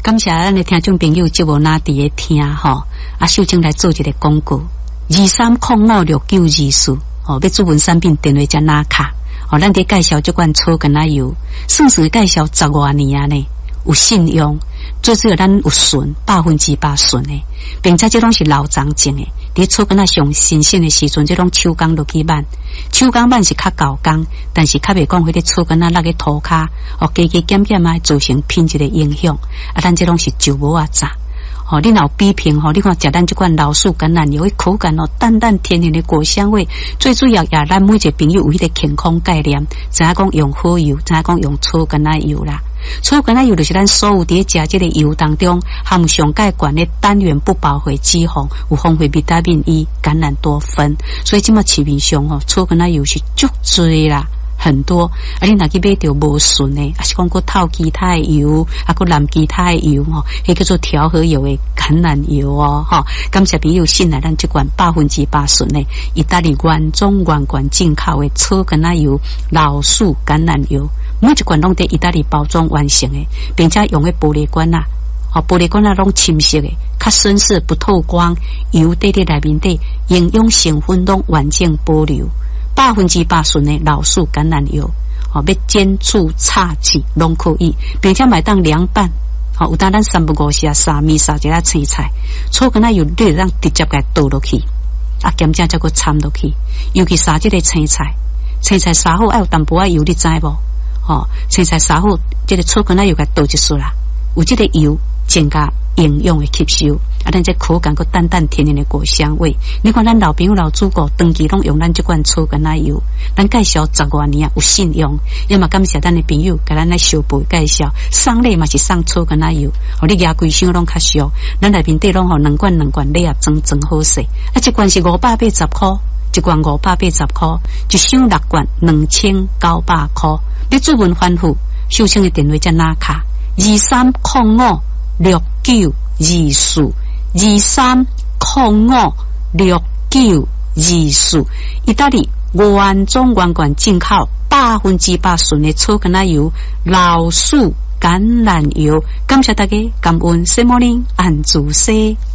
感谢咱的听众朋友节目拿伫咧听吼，秀清来做一个广告，23056924哦，要主文产品电话加拿卡哦，咱伫介绍这款草根仔油，算是介绍10多年啊呢，有信用，最主要咱有纯100%纯的，并且这拢是老长种的。伫草根仔上新鲜的时阵，这种手工落去挽，手工挽是较高工，但是较袂讲迄个草根仔落去涂骹，哦，加减减啊，造成品质的影响。啊，咱这拢是酒无啊炸。哦，你若有比拼吼，你看食咱这款老树橄榄油的口感哦，淡淡甜甜的果香味，最主要也咱每一个朋友有迄个健康概念，知影讲用好油，知影讲用草橄榄油啦。草橄榄油就是咱所有伫食这个油当中含上介悬的单元不饱和脂肪，有丰富维他命 E、橄榄多酚，所以即马市面上吼，草橄榄油是足多啦。很多，啊，你若去买着无纯的，啊是讲佫透其他的油，啊佫淋其他的油吼，迄叫做调和油的橄榄油哦，吼。感谢朋友信赖咱这款100%纯的意大利原装原罐进口的草橄榄油、老树橄榄油，每一罐拢在意大利包装完成的，并且用的玻璃罐啊，哦，玻璃罐啊拢深色的，较深色不透光，油在内面底，营养成分拢完整保留。100%纯的老树橄榄油，哦，要煎煮炒制拢可以，并且买当凉拌，哦，有当咱3不5时啊，沙米沙一下青菜，草橄榄油你让直接给倒落去，啊，咸正再个掺落去，尤其沙这个青菜，青菜沙好爱有淡薄仔油，你知无？哦，青菜沙好，这个草橄榄油给倒一束啦，有这个油增加营养的吸收，啊，咱这口感个淡淡甜甜的果香味。你看咱老朋友老祖国长期拢用咱这款草橄榄油，咱介绍10多年啊，有信用。要么感谢咱的朋友，给咱来小辈介绍，送礼嘛是送草橄榄油，哦，你牙规箱拢较俗，咱内面底拢吼2罐礼盒装好势，啊，一罐是580块，一罐580块，一箱6罐2900块。要主文反复，秀清的电话加拿卡23056924，23056924，意大利原装原罐进口100%纯的草橄榄油、老树橄榄油。感谢大家，感恩 Good morning 安主西。